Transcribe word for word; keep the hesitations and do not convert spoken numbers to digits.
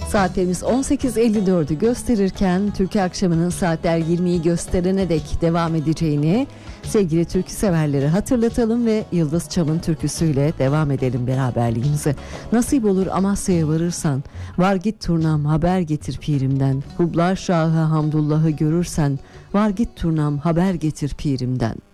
Saatlerimiz on sekiz elli dördü gösterirken Türkü akşamının saatler yirmiyi gösterene dek devam edeceğini sevgili türkü severleri hatırlatalım ve Yıldız Çam'ın türküsüyle devam edelim beraberliğimize. Nasip olur Amasya'ya varırsan, var git turnam haber getir pirimden. Hublar Şahı Hamdullah'ı görürsen, var git turnam haber getir pirimden.